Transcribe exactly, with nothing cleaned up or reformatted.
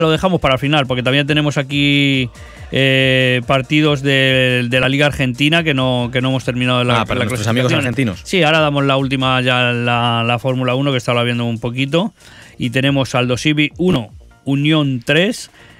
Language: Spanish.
lo dejamos para el final, porque también tenemos aquí eh, partidos de, de la Liga Argentina que no, que no hemos terminado la, ah, para la nuestros amigos argentinos. Sí, ahora damos la última ya, la, la Fórmula uno, que estaba viendo un poquito. Y tenemos Aldosivi uno, Unión tres,